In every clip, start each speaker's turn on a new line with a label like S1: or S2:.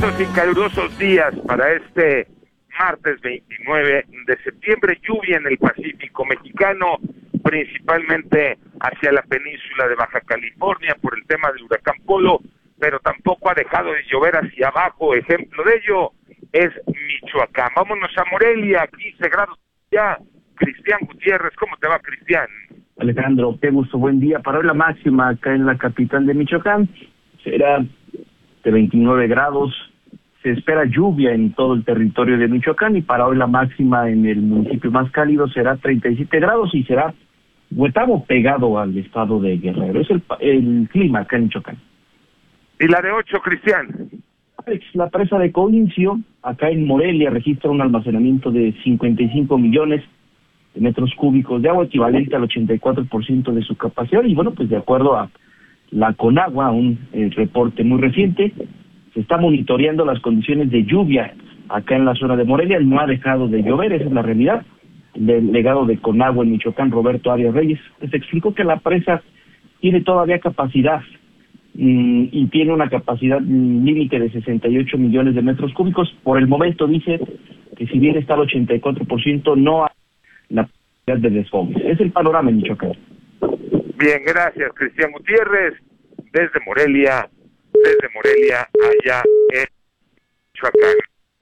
S1: Lluviosos y calurosos días para este martes 29 de septiembre. Lluvia en el Pacífico mexicano, principalmente hacia la península de Baja California por el tema del huracán Polo, pero tampoco ha dejado de llover hacia abajo. Ejemplo de ello es Michoacán. Vámonos a Morelia, 15 grados ya. Cristian Gutiérrez, ¿cómo te va, Cristian?
S2: Alejandro, qué gusto, buen día. Para hoy la máxima acá en la capital de Michoacán será de 29 grados. Se espera lluvia en todo el territorio de Michoacán y para hoy la máxima en el municipio más cálido será 37 grados y será Huetamo pegado al estado de Guerrero. Es el clima acá en Michoacán.
S1: ¿Y la de 8, Cristian?
S2: La presa de Colincio, acá en Morelia, registra un almacenamiento de 55 millones de metros cúbicos de agua, equivalente al 84% de su capacidad. Y bueno, pues de acuerdo a la Conagua, un reporte muy reciente, se está monitoreando las condiciones de lluvia acá en la zona de Morelia. No ha dejado de llover, esa es la realidad. El delegado de Conagua en Michoacán, Roberto Arias Reyes, les explicó que la presa tiene todavía capacidad y tiene una capacidad límite de 68 millones de metros cúbicos. Por el momento dice que si bien está al 84%, no hay la posibilidad de desfogues. Es el panorama en Michoacán.
S1: Bien, gracias, Cristian Gutiérrez, desde Morelia, allá en Michoacán.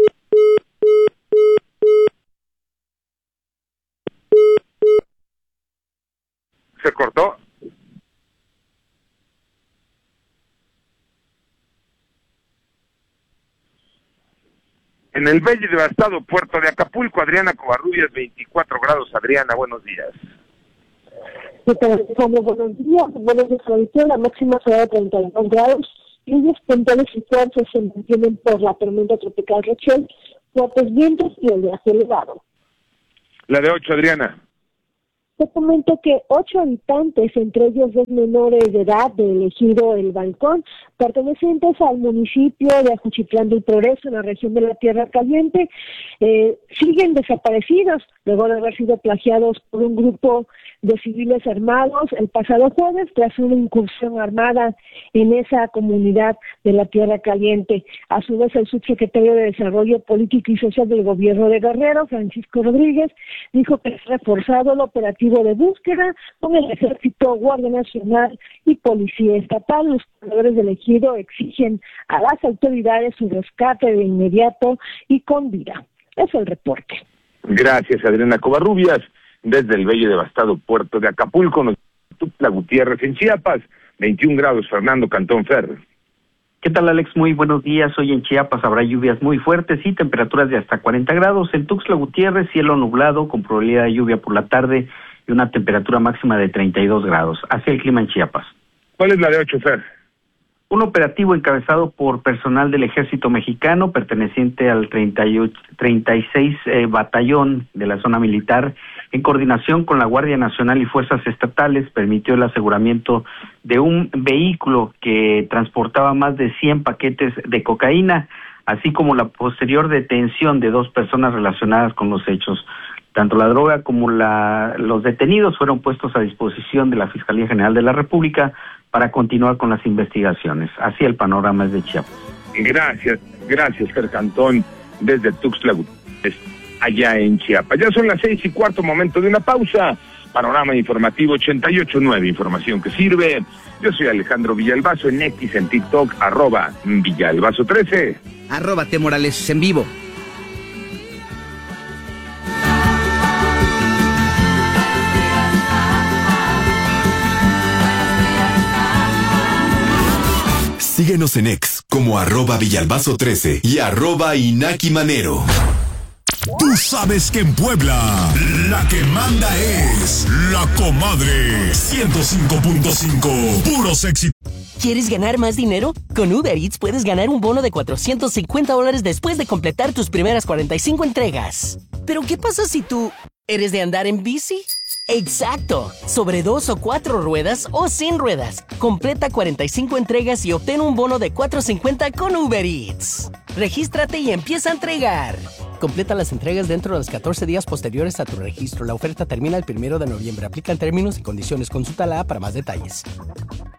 S1: ¿Se cortó? En el bello y devastado puerto de Acapulco, Adriana Covarrubias, 24 grados. Adriana, buenos días.
S3: ¿Qué tal, Alejandro? Buenos días. Buenos días, Claudio. La máxima será de 32 grados. Lluvias puntuales y fuertes se mantienen por la tormenta tropical Rachel, fuertes vientos y oleaje elevado.
S1: La de 8, Adriana.
S3: Te comento que 8 habitantes, entre ellos 2 menores de edad del ejido El Balcón, pertenecientes al municipio de Ajuchitlán del Progreso, en la región de la Tierra Caliente, siguen desaparecidos luego de haber sido plagiados por un grupo de civiles armados el pasado jueves tras una incursión armada en esa comunidad de la Tierra Caliente. A su vez, el subsecretario de Desarrollo Político y Social del Gobierno de Guerrero, Francisco Rodríguez, dijo que es reforzado el operativo de búsqueda con el Ejército, Guardia Nacional y Policía Estatal. Los pobladores del ejido exigen a las autoridades su rescate de inmediato y con vida. Es el reporte.
S1: Gracias, Adriana Covarrubias, desde el bello y devastado puerto de Acapulco. Tuxtla Gutiérrez en Chiapas, 21 grados, Fernando Cantón Ferro.
S4: ¿Qué tal, Alex? Muy buenos días. Hoy en Chiapas habrá lluvias muy fuertes y temperaturas de hasta 40 grados. En Tuxtla Gutiérrez, cielo nublado con probabilidad de lluvia por la tarde y una temperatura máxima de 32 grados. Así el clima en Chiapas.
S1: ¿Cuál es la de 8, Fer?
S4: Un operativo encabezado por personal del Ejército Mexicano, perteneciente al 36 Batallón de la Zona Militar, en coordinación con la Guardia Nacional y Fuerzas Estatales, permitió el aseguramiento de un vehículo que transportaba más de 100 paquetes de cocaína, así como la posterior detención de 2 personas relacionadas con los hechos. Tanto la droga como los detenidos fueron puestos a disposición de la Fiscalía General de la República para continuar con las investigaciones. Así el panorama es de Chiapas.
S1: Gracias, Fer Cantón, desde Tuxtla Gutiérrez, allá en Chiapas. Ya son las 6:15, momento de una pausa. Panorama informativo 88.9, información que sirve. Yo soy Alejandro Villalbazo, en X, en TikTok, @Villalbazo13.
S5: @T-Morales en vivo.
S6: Síguenos en X como @Villalbazo13 y @Inaki Manero.
S7: Tú sabes que en Puebla la que manda es La Comadre 105.5, puros éxitos.
S8: ¿Quieres ganar más dinero? Con Uber Eats puedes ganar un bono de $450 después de completar tus primeras 45 entregas. ¿Pero qué pasa si tú eres de andar en bici? ¡Exacto! Sobre 2 o 4 ruedas o sin ruedas. Completa 45 entregas y obtén un bono de $450 con Uber Eats. Regístrate y empieza a entregar. Completa las entregas dentro de los 14 días posteriores a tu registro. La oferta termina el 1 de noviembre. Aplican términos y condiciones. Consulta la app para más detalles.